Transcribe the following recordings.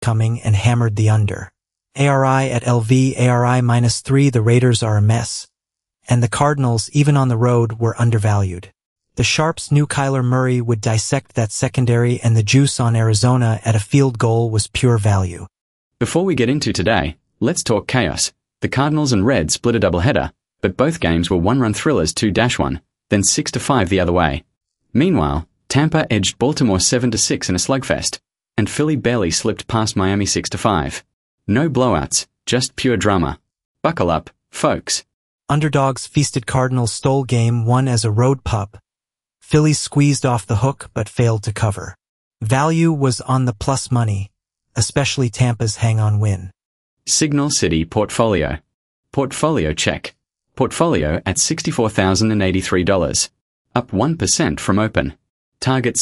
coming and hammered the under. ARI at LV, ARI -3, the Raiders are a mess. And the Cardinals, even on the road, were undervalued. The Sharps knew Kyler Murray would dissect that secondary, and the juice on Arizona at a field goal was pure value. Before we get into today, let's talk chaos. The Cardinals and Reds split a doubleheader, but both games were one-run thrillers 2-1, then 6-5 the other way. Meanwhile, Tampa edged Baltimore 7-6 in a slugfest, and Philly barely slipped past Miami 6-5. No blowouts, just pure drama. Buckle up, folks. Underdogs feasted. Cardinals stole game one as a road pup. Phillies squeezed off the hook but failed to cover. Value was on the plus money, especially Tampa's hang-on win. Signal City Portfolio. Portfolio check. Portfolio at $64,083, up 1% from open. Target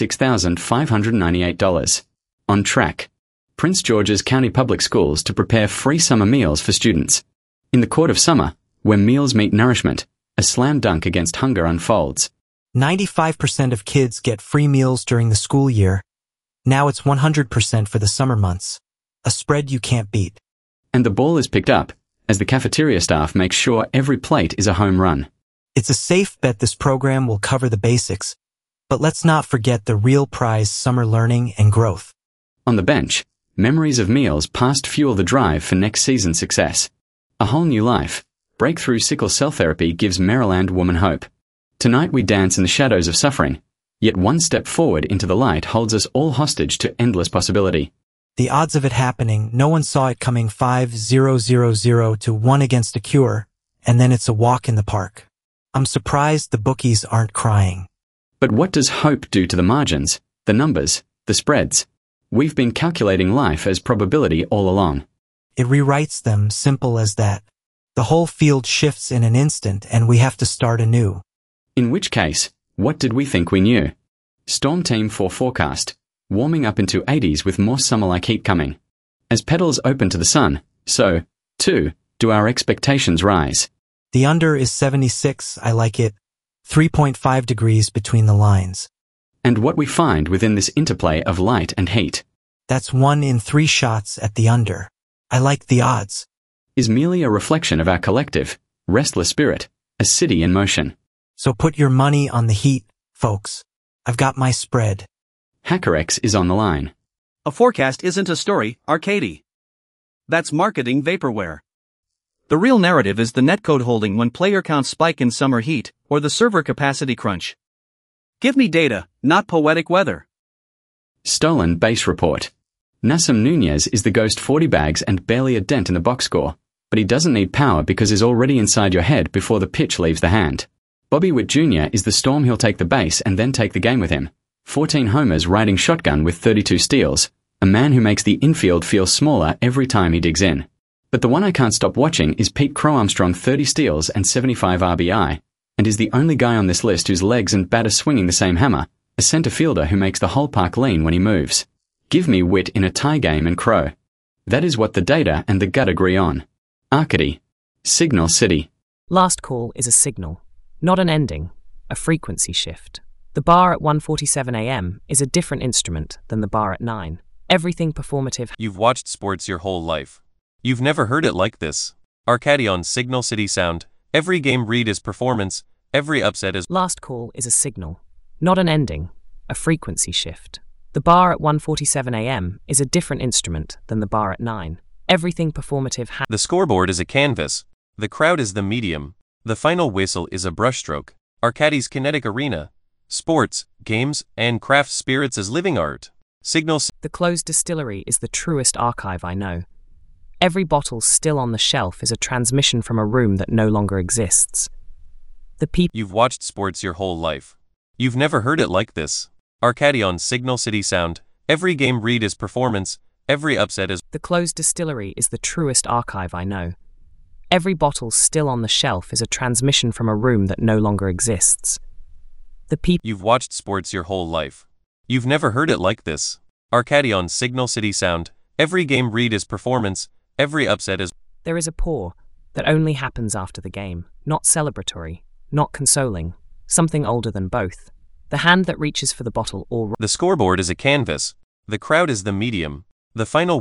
$66,598. On track. Prince George's County Public Schools to prepare free summer meals for students. In the court of summer, where meals meet nourishment, a slam dunk against hunger unfolds. 95% of kids get free meals during the school year. Now it's 100% for the summer months. A spread you can't beat. And the ball is picked up, as the cafeteria staff makes sure every plate is a home run. It's a safe bet this program will cover the basics, but let's not forget the real prize: summer learning and growth. On the bench, memories of meals past fuel the drive for next season's success. A whole new life. Breakthrough sickle cell therapy gives Maryland woman hope. Tonight we dance in the shadows of suffering, yet one step forward into the light holds us all hostage to endless possibility. The odds of it happening, no one saw it coming. 5-0-0-0 to 1 against a cure, and then it's a walk in the park. I'm surprised the bookies aren't crying. But what does hope do to the margins, the numbers, the spreads? We've been calculating life as probability all along. It rewrites them, simple as that. The whole field shifts in an instant and we have to start anew. In which case, what did we think we knew? Storm Team 4 forecast, warming up into 80s with more summer-like heat coming. As petals open to the sun, so, too, do our expectations rise. The under is 76, I like it. 3.5 degrees between the lines. And what we find within this interplay of light and heat. That's 1 in 3 shots at the under. I like the odds. Is merely a reflection of our collective, restless spirit, a city in motion. So put your money on the heat, folks. I've got my spread. HackerX is on the line. A forecast isn't a story, Arcady. That's marketing vaporware. The real narrative is the netcode holding when player counts spike in summer heat, or the server capacity crunch. Give me data, not poetic weather. Stolen base report. Nassim Nunez is the ghost 40 bags and barely a dent in the box score, but he doesn't need power because he's already inside your head before the pitch leaves the hand. Bobby Witt Jr. is the storm. He'll take the base and then take the game with him. 14 homers riding shotgun with 32 steals, a man who makes the infield feel smaller every time he digs in. But the one I can't stop watching is Pete Crow-Armstrong, 30 steals and 75 RBI, and is the only guy on this list whose legs and bat are swinging the same hammer, a center fielder who makes the whole park lean when he moves. Give me Witt in a tie game and Crow. That is what the data and the gut agree on. Arcady. Signal City. Last call is a signal, not an ending, a frequency shift. The bar at 1:47 a.m. is a different instrument than the bar at 9. Everything performative. You've watched sports your whole life. You've never heard it like this. Arcady on Signal City Sound. Every game read is performance, every upset is... Last call is a signal, not an ending, a frequency shift. The bar at 1:47 a.m. is a different instrument than the bar at 9. Everything performative. The scoreboard is a canvas. The crowd is the medium. The final whistle is a brushstroke. Arcady's kinetic arena. Sports, games, and craft spirits as living art. Signal. The closed distillery is the truest archive I know. Every bottle still on the shelf is a transmission from a room that no longer exists. The people. You've watched sports your whole life. You've never heard it like this. Arcady on Signal City Sound. Every game read is performance, every upset is... The closed distillery is the truest archive I know. Every bottle still on the shelf is a transmission from a room that no longer exists. The people. You've watched sports your whole life. You've never heard it like this. Arcady on Signal City Sound. Every game read is performance, every upset is... There is a pour that only happens after the game, not celebratory, not consoling, something older than both. The hand that reaches for the bottle or... The scoreboard is a canvas. The crowd is the medium. The final